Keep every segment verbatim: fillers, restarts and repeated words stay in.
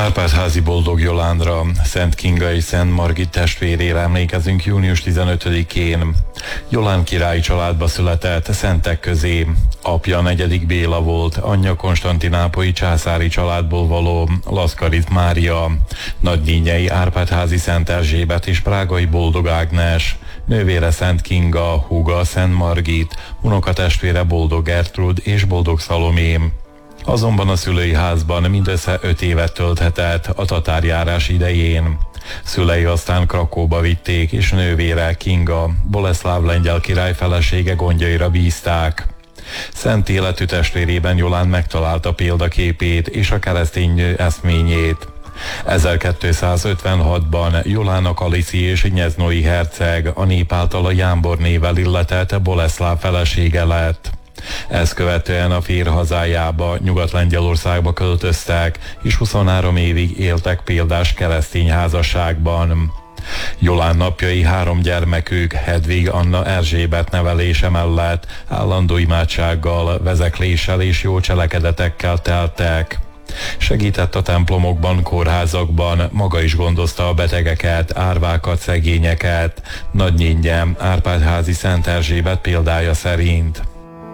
Árpád-házi Boldog Jolánra, Szent Kinga és Szent Margit testvérére emlékezünk június tizenötödikén. Jolán királyi családba született, szentek közé. Apja negyedik Béla volt, anyja konstantinápolyi császári családból való Laszkarit Mária, nagynényei Árpád-házi Szent Erzsébet és prágai Boldog Ágnes, nővére Szent Kinga, húga Szent Margit, unokatestvére Boldog Gertrud és Boldog Szalomé. Azonban a szülői házban mindössze öt évet tölthetett a tatárjárás idején. Szülei aztán Krakóba vitték, és nővére Kinga, Boleszláv lengyel király felesége gondjaira bízták. Szent életű testvérében Jolán megtalálta példaképét és a keresztény eszményét. ezerkétszázötvenhatban Jolán a kaliszi és nyeznói herceg, a nép által a Jámbor névvel illetett Boleszláv felesége lett. Ezt követően a férj hazájába, Nyugat-Lengyelországba költöztek, és huszonhárom évig éltek példás keresztény házasságban. Jolán napjai három gyermekük, Hedvig Anna Erzsébet nevelése mellett állandó imádsággal, vezekléssel és jó cselekedetekkel teltek. Segített a templomokban, kórházakban, maga is gondozta a betegeket, árvákat, szegényeket, nagynénje Árpád-házi Szent Erzsébet példája szerint.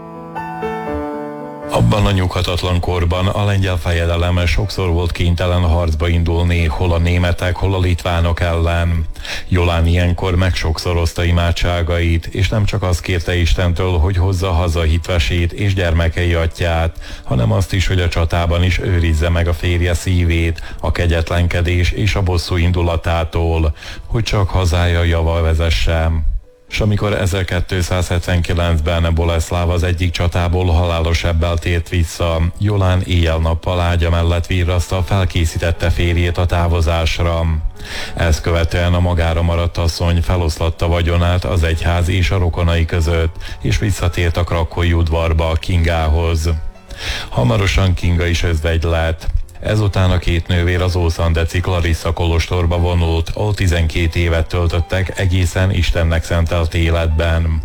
Abban a nyughatatlan korban a lengyel fejedelem sokszor volt kénytelen harcba indulni, hol a németek, hol a litvánok ellen. Jolán ilyenkor megsokszorozta imádságait, és nem csak azt kérte Istentől, hogy hozza haza hitvesét és gyermekei atyját, hanem azt is, hogy a csatában is őrizze meg a férje szívét, a kegyetlenkedés és a bosszú indulatától, hogy csak hazája java vezessen. És amikor ezerkétszázhetvenkilencben Boleszláv az egyik csatából halálos ebbel tért vissza, Jolán éjjel-nappal ágya mellett virrasztal felkészítette férjét a távozásra. Ezt követően a magára maradt asszony feloszlatta vagyonát az egyház és a rokonai között, és visszatért a krakói udvarba, Kingához. Hamarosan Kinga is özvegy lett. Ezután a két nővér az Ószandeci Clarissa kolostorba vonult, ahol tizenkét évet töltöttek egészen Istennek szentelt életben.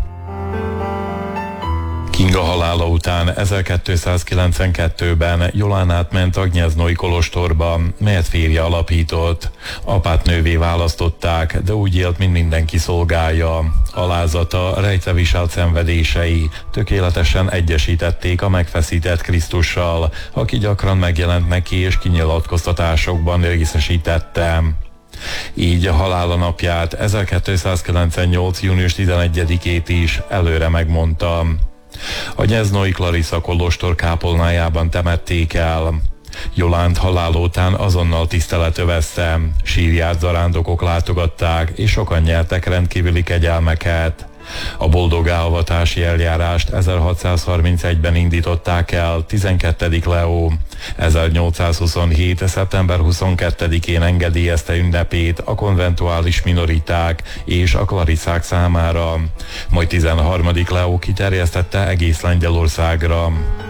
Kinga halála után ezerkétszázkilencvenkettőben Jolán átment a Gnyesznói kolostorba, melyet férje alapított. Apát nővé választották, de úgy élt, mint mindenki szolgálja. Alázata, rejtve viselt szenvedései tökéletesen egyesítették a megfeszített Krisztussal, aki gyakran megjelent neki és kinyilatkoztatásokban részesítette. Így a halála napját, ezerkétszázkilencvennyolc június tizenegyedikét is előre megmondta. A Gnyesznói Clarissa kolostor kápolnájában temették el. Jolánt halála után azonnal tisztelet övezte, sírját zarándokok látogatták, és sokan nyertek rendkívüli kegyelmeket. A boldogállvatási eljárást ezerhatszázharmincegyben indították el tizenkettedik Leó. ezernyolcszázhuszonhét. szeptember huszonkettedikén engedélyezte ünnepét a konventuális minoriták és a klarisszák számára, majd tizenharmadik Leó kiterjesztette egész Lengyelországra.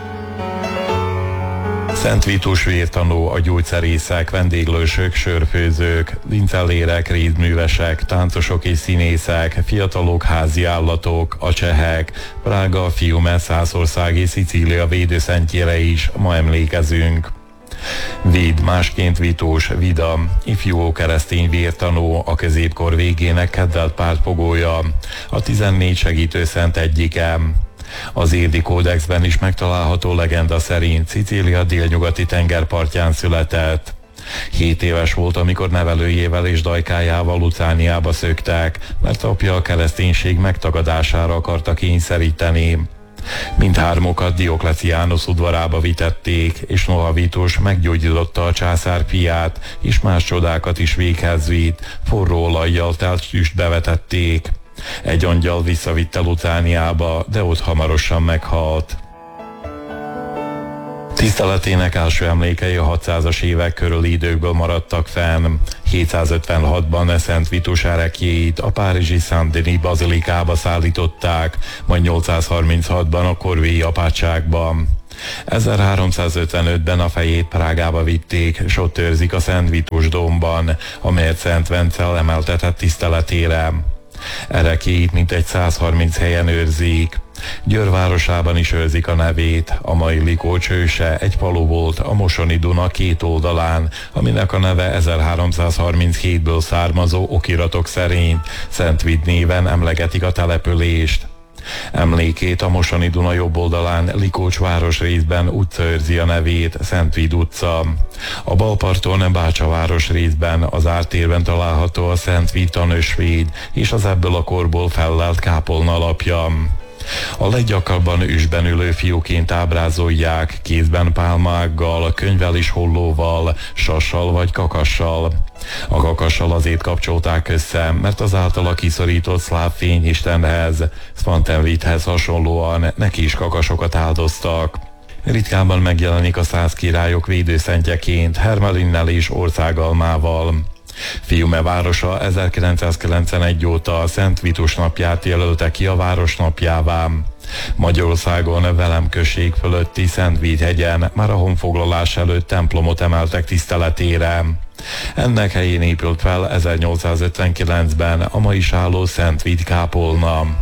Szent Vitus vértanú, a gyógyszerészek, vendéglősök, sörfőzők, lincellérek, rézművesek, táncosok és színészek, fiatalok, házi állatok, a csehek, Prága, Fiume, Szászország és Szicília védőszentjére is ma emlékezünk. Vid, másként Vitus, Vida, ifjú keresztény vértanú, a középkor végének kedvelt pártfogója, a tizennégy segítőszent egyike. Az Érdi kódexben is megtalálható legenda szerint Szicília délnyugati tengerpartján született. Hét éves volt, amikor nevelőjével és dajkájával Lucániába szöktek, mert apja a kereszténység megtagadására akarta kényszeríteni. Mindhármukat Diokleciánus udvarába vitették, és noha Vitus meggyógyította a császár fiát, és más csodákat is véghez vitt, forró olajjal telt füst bevetették. Egy angyal visszavitte Lucániába, de ott hamarosan meghalt. Tiszteletének első emlékei a hatszázas évek körüli időkből maradtak fenn. hétszázötvenhatban Szent Vitus ereklyéit a párizsi Saint-Denis bazilikába szállították, majd nyolcszázharminchatban a korvélyi apátságba. ezerháromszázötvenötben a fejét Prágába vitték, s ott őrzik a Szent Vitus dómban, amelyet Szent Vencel emeltetett tiszteletére. Ereklyéit mintegy százharminc helyen őrzik. Győr városában is őrzik a nevét. A mai Likócs őse egy falu volt a Mosoni Duna két oldalán, aminek a neve ezerháromszázharminchétből származó okiratok szerint Szentvid néven emlegetik a települést. Emlékét a Mosoni Duna jobb oldalán Likócs városrészben utca őrzi a nevét, Szentvid utca. A balparton Bácsa városrészben az ártérben található a Szentvid tanösvéd és az ebből a korból fellelt kápolna alapja. A leggyakrabban üsben ülő fiúként ábrázolják, kézben pálmággal, könyvvel is hollóval, sassal vagy kakassal. A kakassal azért kapcsolták össze, mert az általa kiszorított szláv fényistenhez, Szvantenvidhez hasonlóan neki is kakasokat áldoztak. Ritkában megjelenik a szász királyok védőszentjeként, Hermelinnel és országalmával. Fiume városa ezerkilencszázkilencvenegy óta Szent Vitus napját jelölte ki a városnapjává. Magyarországon Velem község fölötti Szentvídhegyen már a honfoglalás előtt templomot emeltek tiszteletére. Ennek helyén épült fel ezernyolcszázötvenkilencben a ma is álló Szentvid kápolna.